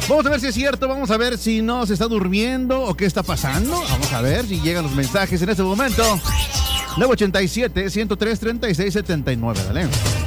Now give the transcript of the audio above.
Vamos a ver si es cierto, vamos a ver si no se está durmiendo o qué está pasando. Vamos a ver si llegan los mensajes en este momento. 987-103-3679, dale.